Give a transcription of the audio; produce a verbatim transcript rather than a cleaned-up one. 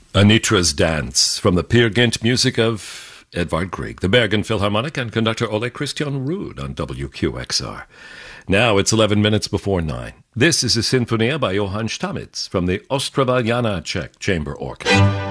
Anitra's Dance from the Peer Gynt music of Edvard Grieg, the Bergen Philharmonic, and conductor Ole Christian Ruud on W Q X R. Now it's eleven minutes before nine. This is a Sinfonia by Johann Stamitz from the Ostrovalliana Czech Chamber Orchestra.